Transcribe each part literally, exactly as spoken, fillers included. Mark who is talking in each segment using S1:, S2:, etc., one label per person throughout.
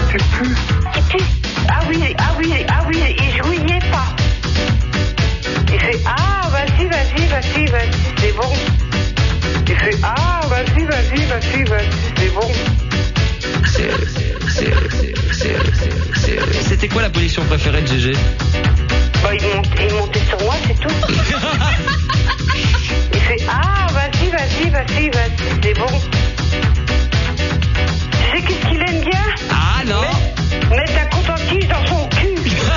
S1: Tu pues.
S2: Il pue. Ah oui, ah oui, ah oui, il jouillait pas. Il fait ah, vas-y, vas-y, vas-y, vas-y, c'est bon. Il fait ah, vas-y, vas-y, vas-y, vas-y, c'est bon.
S3: C'est, c'est, c'est, c'est, c'est, c'est, c'était quoi la position préférée de G G?
S2: Bah, il montait, il montait sur moi, c'est tout. Il fait ah, vas-y, vas-y, vas-y, vas-y, c'est bon. Tu sais qu'est-ce qu'il aime bien?
S3: Ah non.
S2: Mettre, mettre la contentise dans son cul.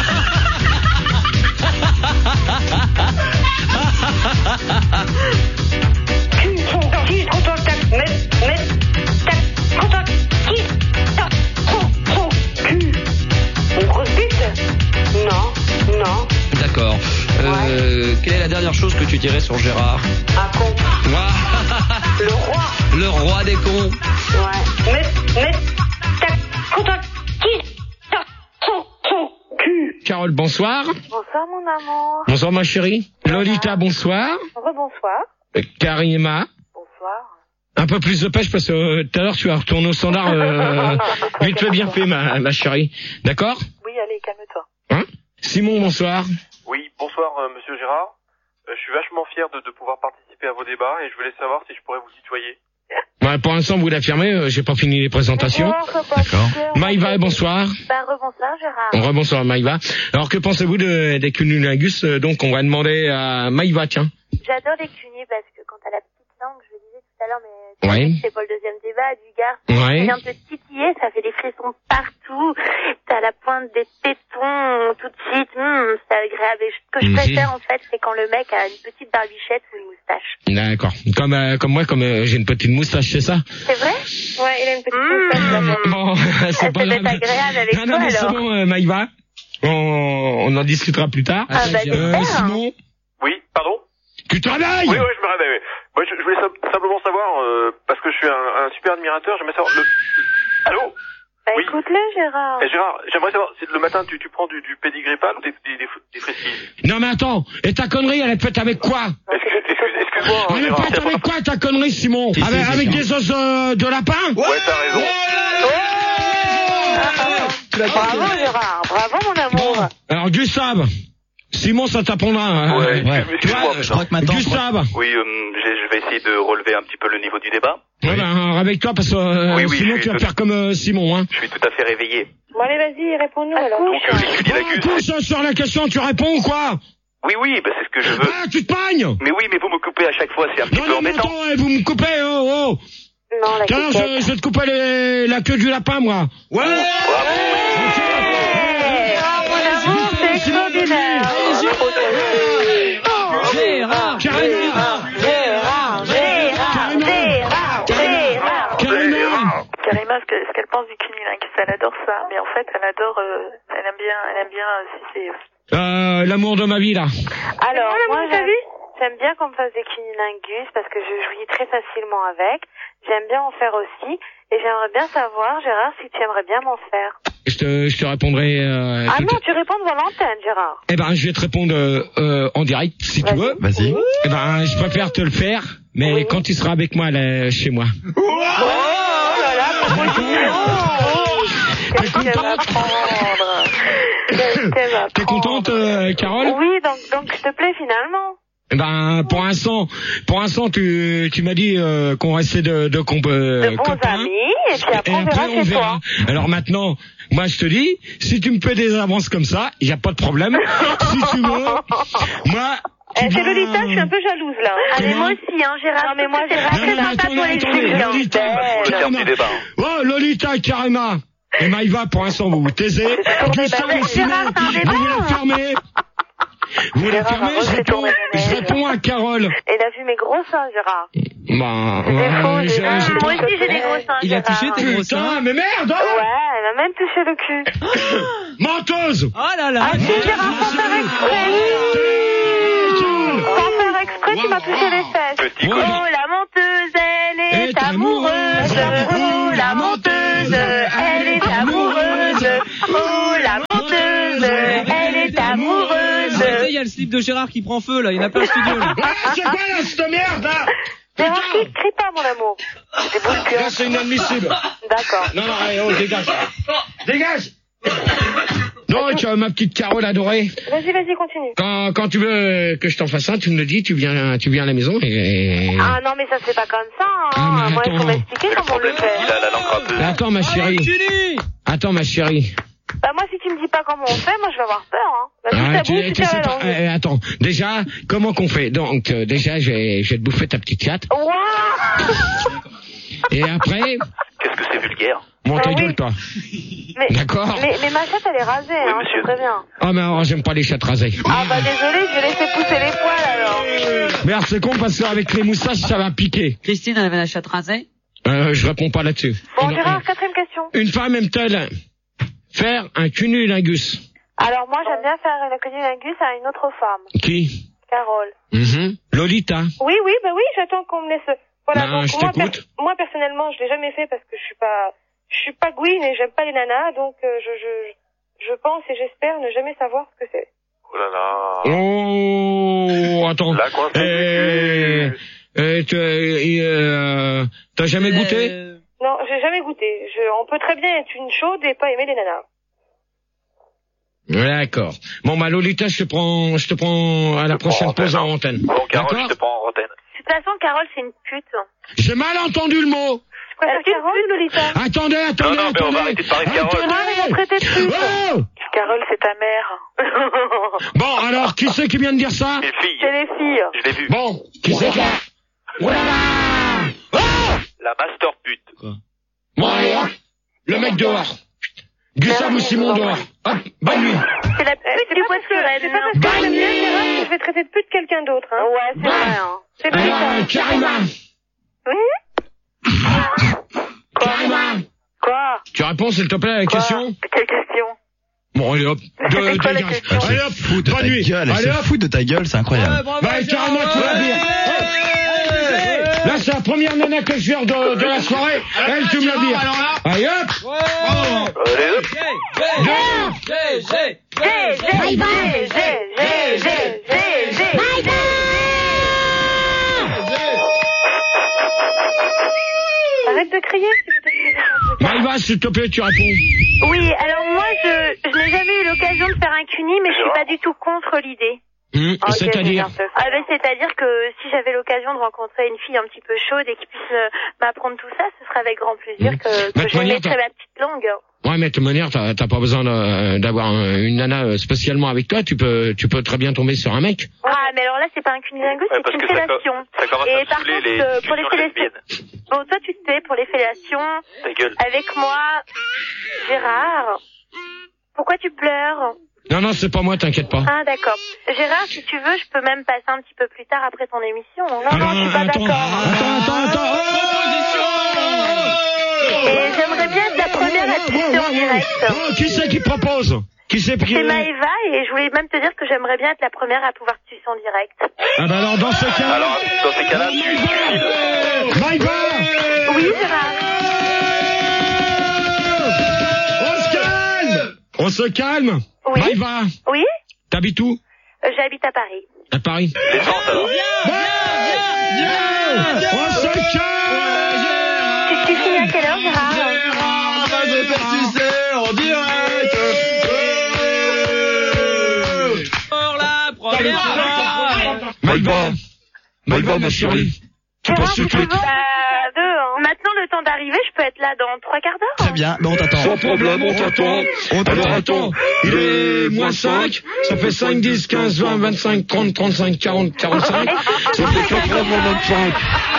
S2: Cul, contentise, contentise, mettre, mettre ta contentise dans son, son cul. Une grosse bite? Non, non.
S3: D'accord. Euh, ouais. Quelle est la dernière chose que tu dirais sur Gérard?
S2: Un con. Le roi.
S3: Le roi des cons.
S2: Ouais. Mets, mets ta contentise dans son, son cul.
S4: Carole, bonsoir.
S2: Bonsoir mon amour.
S4: Bonsoir ma chérie. Lolita, bonsoir.
S2: Rebonsoir.
S4: Euh, Karima.
S2: Bonsoir.
S4: Un peu plus de pêche parce que euh, tout à l'heure tu vas retourner au standard. Euh, vite fait, bien fait ma, ma chérie. D'accord?
S2: Oui, allez, calme-toi.
S4: Hein? Simon, bonsoir.
S5: Oui, bonsoir euh, monsieur Gérard. Euh, je suis vachement fier de, de pouvoir participer à vos débats et je voulais savoir si je pourrais vous tutoyer.
S4: Ouais, pour l'instant, vous l'affirmez, euh, j'ai pas fini les présentations.
S2: D'accord.
S4: Maïva, bonsoir.
S2: Ben, rebonsoir Gérard.
S4: Rebonsoir Maïva. Alors, que pensez-vous de, des cunnilingus? Donc, on va demander à Maïva, tiens.
S6: J'adore les cunis parce que quand t'as la petite langue, je le disais tout à l'heure, mais
S4: ouais.
S6: c'est pas le deuxième débat, du gars.
S4: Ouais.
S6: Il vient te titiller, ça fait des frissons partout. T'as la pointe des tétons tout de suite, hum, c'est agréable. Et ce que je
S4: mmh.
S6: préfère en fait, c'est quand le mec a une petite barbichette ou une moustache.
S4: D'accord. Comme euh, comme moi, comme euh, j'ai une petite moustache, c'est ça?
S6: C'est vrai? Ouais, il a une petite mmh. moustache. Là,
S4: bon, c'est pas grave.
S6: C'est agréable avec
S4: non,
S6: toi
S4: non, mais
S6: alors.
S4: c'est bon, euh, Maïva. On, on en discutera plus tard.
S6: Ah bah
S4: euh, Simon.
S5: Oui, pardon?
S4: Tu te réveilles?
S5: Oui, oui, je me réveille. Oui. Moi, je, je voulais sim- simplement savoir, euh, parce que je suis un, un super admirateur, j'aimerais savoir... Le... Allô?
S6: Bah
S5: oui.
S6: écoute-le, Gérard.
S5: Eh, Gérard, j'aimerais savoir, si le matin, tu, tu prends du, du pédigrépal ou des, des, des, des friskies?
S4: Non mais attends, et ta connerie, elle est faite avec quoi?
S5: Excuse, excuse, excuse-moi, hein,
S4: elle est
S5: Gérard,
S4: faite avec quoi ta connerie, Simon?
S3: Si,
S4: Avec,
S3: si,
S4: avec
S3: si,
S4: des os euh, de lapin?
S5: Ouais, ouais t'as raison.
S6: Ouais. Bravo Gérard, bravo mon amour.
S4: Bon, alors Gustave, Simon ça t'apprendra. Hein.
S5: Ouais,
S3: ouais.
S5: excuse-moi.
S3: Je crois que maintenant...
S4: Gustave.
S5: Oui, euh, je vais essayer de relever un petit peu le niveau du débat.
S4: Ouais, ben, avec toi parce que euh,
S5: oui, oui,
S4: sinon tu vas
S5: tout...
S4: faire comme euh, Simon. Hein.
S5: Je suis tout à fait réveillé.
S6: Bon allez vas-y, réponds-nous alors.
S5: Donc euh, les cunilingus...
S4: Couche sur la question, tu réponds ou quoi?
S5: Oui, oui, bah, c'est ce que je veux.
S4: Ah, tu te pagnes?
S5: Mais oui, mais vous me coupez à chaque fois, c'est un petit
S4: non,
S5: peu
S4: non,
S5: embêtant.
S4: Non, non, vous me coupez, oh, oh.
S6: Non, la
S4: Tiens, je, je vais te couper les, la queue du lapin, moi. Ouais.
S5: Bravo.
S6: Mon amour, c'est extraordinaire.
S3: Gérard,
S4: Karima.
S6: Gérard, Gérard, Gérard, Gérard.
S4: Karima.
S7: Karima, ce, que, ce qu'elle pense du cunilingus, elle adore ça, mais en fait, elle adore, euh, elle aime bien, elle aime bien euh, si c'est...
S4: Euh, l'amour de ma vie, là.
S6: Alors,
S7: moi,
S6: moi,
S7: j'aime,
S6: j'aime bien qu'on me fasse des cunilingus parce que je jouis très facilement avec. J'aime bien en faire aussi. Et j'aimerais bien savoir, Gérard, si tu aimerais bien m'en faire.
S4: Je te, je te répondrai... Euh,
S6: ah
S4: tout...
S6: non, tu réponds devant l'antenne, Gérard.
S4: Eh ben, je vais te répondre euh, euh, en direct, si
S6: Vas-y.
S4: tu veux.
S3: Vas-y.
S4: Eh ben, je préfère te le faire, mais oui. Quand tu seras avec moi, là, chez moi.
S6: Oh, oh là là, comment tu dis? Oh, oh. Qu'est-ce qu'elle va prendre? Qu'est-ce qu'elle va
S4: T'es
S6: prendre?
S4: contente, euh, Carole?
S6: Oui, donc, donc, je te plais finalement.
S4: Eh ben, pour l'instant, pour l'instant, tu, tu m'as dit euh, qu'on restait de, de, comp- euh,
S6: De bons
S4: copains.
S6: amis, et puis après,
S4: Et
S6: on verra
S4: après, on
S6: chez
S4: verra.
S6: toi.
S4: Alors maintenant, moi, je te dis, si tu me fais des avances comme ça, il n'y a pas de problème. Si tu veux, moi...
S6: Eh, c'est Lolita, je suis un peu jalouse là. Ah mais moi aussi, hein, Gérard. Non mais moi, Gérard,
S4: Non,
S6: c'est
S4: non, mais
S6: sympa
S4: attendez,
S6: pour les
S4: attendez,
S6: filles.
S4: Lolita,
S5: Pour le terme du débat.
S4: Oh, Lolita, Karima et Maïva, pour l'instant, vous vous taisez. Gustave et Simon,
S6: Gérard, c'est un débat.
S4: vous la fermez. Vous la
S6: Gérard,
S4: fermez,
S6: avant,
S4: je
S6: c'est
S4: réponds,
S6: tourné les
S4: je
S6: neiges.
S4: réponds à Carole.
S6: Et il a vu mes gros seins, Gérard.
S4: Bah,
S6: C'est
S4: ouais,
S6: faux,
S4: j'ai-
S6: Gérard.
S4: j'ai
S6: Moi
S4: pas-
S6: aussi, j'ai des gros seins,
S3: Il a
S6: Gérard.
S3: touché tes gros
S4: Putain,
S3: seins.
S4: mais merde! hein.
S6: Ouais, elle m'a même touché le cul.
S4: Menteuse!
S3: Oh là là.
S6: Ah si, Gérard, sans faire exprès. Sans faire exprès, tu m'as touché les fesses.
S5: Petit
S6: Oh,
S5: con.
S6: la menteuse, elle est
S4: Est
S6: amoureuse.
S4: amoureuse.
S6: Oh, la menteuse, elle est amoureuse. Oh, la menteuse, elle est amoureuse.
S3: Arrêtez, il y a le slip de Gérard qui prend feu là, il y en a plein le studio là.
S4: Ah, c'est quoi là, cette merde, là?
S6: Gérard, crie, crie pas, mon amour. C'est beau le
S4: Là,
S6: cœur.
S4: c'est inadmissible.
S6: D'accord.
S4: Non, non, allez, oh, dégage. Dégage. Donc, euh, ma petite Carole adorée.
S6: Vas-y, vas-y, continue.
S4: Quand, quand tu veux que je t'en fasse un, tu me le dis, tu viens, tu viens à la maison et...
S6: Ah non, mais ça se fait pas comme ça, hein.
S4: Ah,
S6: Moi, il faut
S4: attends.
S6: m'expliquer comment on le fait.
S5: Il a la langue râpeuse.
S4: Attends, ma chérie. Attends, ma chérie.
S6: Bah, moi, si tu me dis pas comment on fait, moi, je vais avoir peur, hein. Bah,
S4: Ah,
S6: tout à
S4: tu,
S6: bout,
S4: tu
S6: tu
S4: sais
S6: la
S4: pas,
S6: langue.
S4: euh, attends, déjà, comment qu'on fait? Donc, euh, déjà, je vais, je vais te bouffer ta petite chatte.
S6: Waouh.
S4: Et après,
S5: Qu'est-ce que c'est vulgaire?
S4: bon,
S6: Ah
S4: ta
S6: oui.
S4: gueule, toi.
S6: Mais,
S4: D'accord.
S6: mais, mais ma chatte, elle est rasée, hein,
S5: monsieur.
S6: c'est très bien.
S4: Ah, mais alors, j'aime pas les chattes rasées.
S6: Ah, bah, désolé, je vais laisser pousser les poils, alors.
S4: Merde, c'est con parce qu'avec les moustaches, ça va piquer.
S1: Christine, elle avait la chatte rasée.
S4: Euh, je réponds pas là-dessus.
S6: Bon,
S4: Une-
S6: Gérard, quatrième question.
S4: Une femme aime-t-elle faire un cunilingus?
S6: Alors, moi, j'aime bien faire le cunilingus à une autre femme.
S4: Qui?
S6: Carole.
S4: Mhm. Lolita.
S6: Oui, oui, bah oui, j'attends qu'on me laisse. Voilà,
S4: Ben,
S6: donc
S4: je
S6: moi,
S4: t'écoute.
S6: moi, personnellement, je l'ai jamais fait parce que je suis pas, je suis pas Gwyn et j'aime pas les nanas, donc euh, je, je, je pense et j'espère ne jamais savoir ce que c'est.
S5: Oh là là.
S4: Oh, attends.
S5: La coincée
S4: Eh,
S5: du cul.
S4: eh, tu, euh, t'as jamais goûté?
S1: Euh,
S6: Non, j'ai jamais goûté. Je, on peut très bien être une chaude et pas aimer les nanas.
S4: D'accord. Bon, bah, Lolita, je te prends, je te prends à la prochaine
S5: prends en
S4: pause en
S5: antenne.
S4: antenne.
S5: Bon, Carole, je
S4: D'accord?
S5: te prends en antenne.
S6: De toute façon, Carole, c'est une pute.
S4: J'ai mal entendu le mot.
S6: Quoi, c'est une pute, Lolita?
S4: Attendez, attendez,
S5: Non, non, mais on
S4: attendez.
S5: va arrêter de parler de Carole.
S4: Attendez.
S6: Ah, mais on traitait de pute.
S4: Oh
S7: Carole, c'est ta mère.
S4: Bon, alors, qui c'est qui vient de dire ça?
S5: Les filles.
S6: C'est les filles.
S5: Je l'ai vu.
S4: Bon, qui c'est qui a... Voilà. Oh
S5: La master pute.
S4: Bon, allez, hop. Le mec dehors. Gustave ou Simon dehors. Hop, bonne nuit.
S6: C'est la pute du bois de Suresnes. C'est pas parce que j'aime bien Gérard que je vais traiter de pute quelqu'un d'autre, hein. Ouais, c'est vrai, hein. C'est pas
S4: Alors,
S6: ça.
S4: euh, Karima.
S6: Oui?
S4: Karima.
S6: Quoi?
S4: Tu réponds, s'il te plaît, à la question?
S6: Quelle question?
S4: Bon, allez hop. De,
S6: C'est quoi la
S4: dégage.
S6: question?
S4: Allez hop.
S8: Fout de
S4: Bonne
S8: ta
S4: nuit.
S8: gueule, elle
S4: Allez
S8: se
S4: hop.
S8: fout de ta gueule, c'est incroyable.
S4: Bah, Karima, tu vas dire. Hop. Là, c'est la première nana que je viens de, de la soirée. Elle, tu me la dis. Allez hop.
S5: Allez, hop.
S4: Dehors.
S6: G, G, G, G, G, G, G, G. Arrête de crier, s'il te plaît.
S4: Maïva, s'il te plaît, tu réponds.
S6: Oui, alors moi, je, je n'ai jamais eu l'occasion de faire un cuni, mais je suis pas du tout contre l'idée.
S4: Hum,
S6: Ok,
S4: c'est-à-dire?
S6: ah ben, c'est-à-dire que si j'avais l'occasion de rencontrer une fille un petit peu chaude et qui puisse euh, m'apprendre tout ça, ce serait avec grand plaisir
S4: Mmh.
S6: que,
S4: Bah,
S6: que
S4: de
S6: je
S4: manière,
S6: mettrais
S4: t'as-
S6: ma petite langue.
S4: Ouais, mais de toute manière, t'as t'as pas besoin de- d'avoir un- une nana euh, spécialement avec toi. Tu peux, tu peux très bien tomber sur un mec.
S6: Ah, mais alors là, c'est pas un cunilingus,
S5: Ouais,
S6: c'est
S5: parce
S6: une
S5: que ça, co-
S6: fellation.
S5: ça commence
S6: Et
S5: à
S6: par
S5: saouler
S6: contre,
S5: les
S6: euh, pour les
S5: discussions
S6: fellations,
S5: lesbiennes.
S6: bon, toi, tu sais, pour les fellations,
S5: Ta gueule.
S6: avec moi, Gérard, pourquoi tu pleures?
S4: Non, non, c'est pas moi, t'inquiète pas.
S6: Ah, d'accord. Gérard, si tu veux, je peux même passer un petit peu plus tard après ton émission. Non, non,
S4: Alors,
S6: je suis pas
S4: attends,
S6: d'accord.
S4: attends, attends, attends.
S6: Et j'aimerais bien être la première à te pisser en direct.
S4: Oh, qui c'est qui propose? Qui c'est qui...
S6: C'est Maëva et je voulais même te dire que j'aimerais bien être la première à pouvoir te sucer en direct.
S4: Ah bah alors, dans ce cas-là...
S5: Alors, dans ces cas-là, tu, tu files.
S4: Maïva!
S6: Oui, Gérard.
S4: On se calme! On se calme!
S6: Oui.
S4: Maïva,
S6: Oui,
S4: t'habites où?
S6: euh, j'habite à Paris.
S4: À Paris.
S5: L'essence, alors.
S4: On se calme!
S6: Tu, tu finis à quelle heure, Gérard?
S1: Pour la première fois.
S4: Maïva, Maïva, ma chérie, tu passes tout de suite.
S6: Bah, deux, hein. Maintenant, le temps d'arriver, je peux être là dans trois quarts d'heure.
S8: Très bien, mais on t'attend.
S4: Sans problème, on t'attend. Alors attends, il est moins cinq, ça fait cinq, dix, quinze, vingt, vingt-cinq, trente, trente-cinq, quarante, quarante-cinq, ça fait quatre heures vingt-cinq.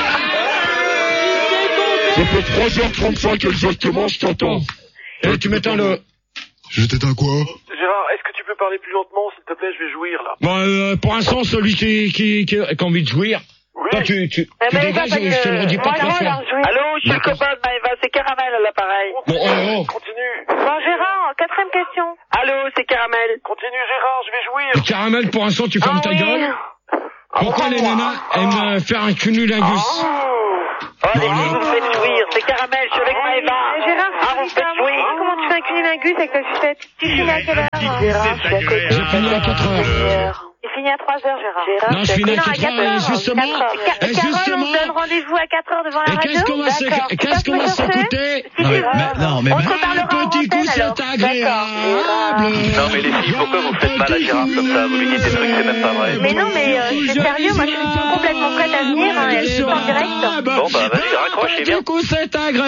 S4: Ça fait trois heures trente-cinq exactement, je t'attends. Et tu m'éteins le...
S8: Je t'éteins quoi?
S5: Gérard, est-ce que tu peux parler plus lentement, s'il te plaît? Je vais jouir, là.
S4: Bon, euh, pour l'instant, celui qui, qui, qui, qui a envie de jouir,
S5: Oui.
S4: toi tu, tu,
S6: Eh
S4: tu
S6: ben,
S4: dégages
S6: parce
S4: et je te le
S6: que
S4: redis pas
S6: moi,
S4: trois
S6: moi,
S4: fois.
S6: alors, je vais-
S7: Allô, je suis le
S4: D'accord.
S7: copain de Maëva, c'est Caramel à l'appareil.
S4: Bon, oh, oh.
S5: Continue.
S6: Bon, Gérard, quatrième question.
S7: Allô, c'est Caramel.
S5: Continue, Gérard, je vais jouir.
S4: Et Caramel, pour l'instant, tu fermes
S6: Ah
S4: ta
S6: oui.
S4: gueule. Pourquoi les nanas aiment euh, faire un cunilingus?
S7: Oh, les filles, vous me faites jouir. C'est Caramel, je suis avec Maëva.
S6: Eh, Gérard,
S7: Ah,
S6: c'est
S7: vous me faites jouir.
S6: comment tu fais un cunilingus avec ta sucette? Tu finis à quelle heure? Gérard, je suis à côté.
S4: J'ai fini à quatre heures.
S6: Il finit à à trois heures, Gérard. Gérard
S4: Non, je finis à
S6: non,
S4: quatre heures, et justement,
S6: Ca-
S4: et
S6: Carole,
S4: justement,
S6: on se donne rendez-vous à quatre heures devant la
S4: et
S6: radio.
S4: qu'est-ce qu'on va se,
S6: D'accord.
S4: qu'est-ce qu'on va s'écouter?
S6: Si
S8: Non,
S6: tu
S8: mais,
S6: veux.
S8: mais- non, mais,
S6: On
S8: mais-
S6: se reparlera
S4: Un
S6: en
S4: petit coup,
S6: antenne,
S4: c'est
S6: alors.
S4: agréable.
S5: Non, mais les filles, pourquoi vous faites mal à Gérard comme ça? Vous lui dites des trucs, c'est même pas vrai.
S6: Mais non, mais euh, c'est sérieux, moi je suis complètement prête à venir, hein, elle est en direct.
S5: Bon, bah, vas-y, raccroche, et
S4: Un
S5: bien.
S4: petit coup, c'est agréable.